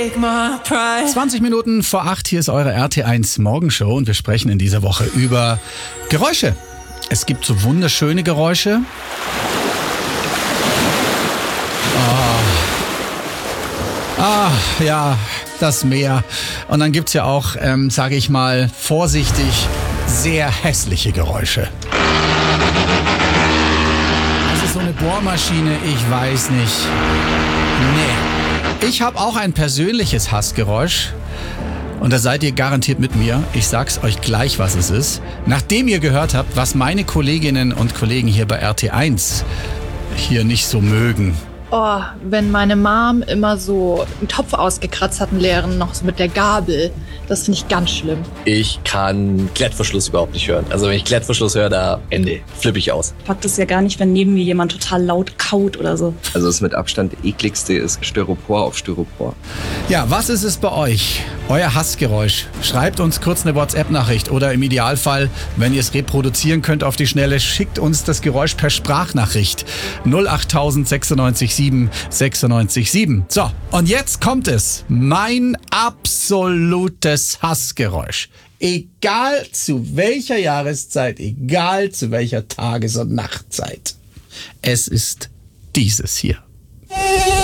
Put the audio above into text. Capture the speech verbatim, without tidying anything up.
take my pride. zwanzig Minuten vor acht, hier ist eure R T eins Morgenshow und wir sprechen in dieser Woche über Geräusche. Es gibt so wunderschöne Geräusche. Ah, ah ja, das Meer. Und dann gibt's ja auch, ähm, sage ich mal, vorsichtig, sehr hässliche Geräusche. Das ist so eine Bohrmaschine, ich weiß nicht. Nee. Ich habe auch ein persönliches Hassgeräusch. Und da seid ihr garantiert mit mir. Ich sag's euch gleich, was es ist. Nachdem ihr gehört habt, was meine Kolleginnen und Kollegen hier bei R T eins hier nicht so mögen. Oh, wenn meine Mom immer so einen Topf ausgekratzt hat, einen leeren, noch so mit der Gabel. Das finde ich ganz schlimm. Ich kann Klettverschluss überhaupt nicht hören. Also wenn ich Klettverschluss höre, da Ende, flippe ich aus. Ich mag das ja gar nicht, wenn neben mir jemand total laut kaut oder so. Also das mit Abstand ekligste ist Styropor auf Styropor. Ja, was ist es bei euch? Euer Hassgeräusch. Schreibt uns kurz eine WhatsApp-Nachricht oder im Idealfall, wenn ihr es reproduzieren könnt auf die Schnelle, schickt uns das Geräusch per Sprachnachricht. null acht tausend sechsundneunzig sieben sechsundneunzig sieben. So, und jetzt kommt es. Mein absolutes Hassgeräusch. Egal zu welcher Jahreszeit, egal zu welcher Tages- und Nachtzeit. Es ist dieses hier.